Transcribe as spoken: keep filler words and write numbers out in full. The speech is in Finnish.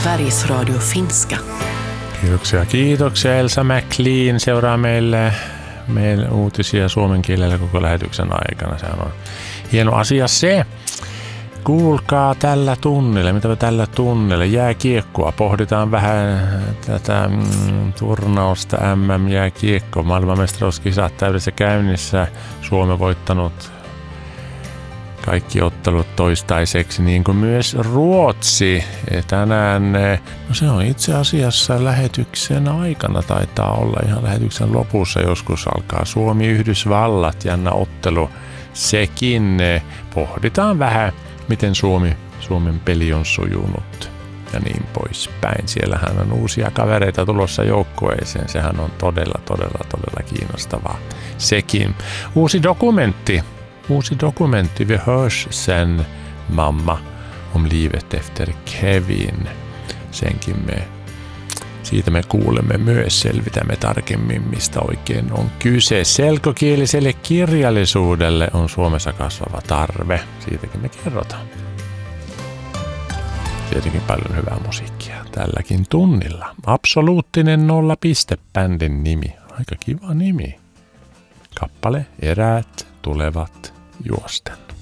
Sveriges Radio Finska. Kiitoksia, kiitoksia. Elsa McLean seuraa meille, meille uutisia suomen kielellä koko lähetyksen aikana. Sehän on hieno asia se. Kuulkaa tällä tunnilla, mitä tällä tunnilla, jääkiekkoa. Pohditaan vähän tätä mm, turnausta M M-jääkiekko. Maailmanmestaruuskisat täydessä käynnissä. Suomi voittanut kaikki ottelut toistaiseksi, niin kuin myös Ruotsi. Ja tänään, no se on itse asiassa lähetyksen aikana, taitaa olla ihan lähetyksen lopussa joskus alkaa Suomi-Yhdysvallat, jännä ottelu sekin. Pohditaan vähän, miten Suomi, Suomen peli on sujunut ja niin poispäin. Siellähän on uusia kavereita tulossa joukkueeseen. Sehän on todella, todella, todella kiinnostavaa sekin. Uusi dokumentti. Uusi dokumentti, Vi hörs sen mamma om livet efter Kevin. Senkin me, siitä me kuulemme myös, selvitämme tarkemmin, mistä oikein on kyse. Selkokieliselle kirjallisuudelle on Suomessa kasvava tarve. Siitäkin me kerrotaan. Tietenkin paljon hyvää musiikkia tälläkin tunnilla. Absoluuttinen nolla piste bändin nimi. Aika kiva nimi. Kappale Eräät tulevat juosten.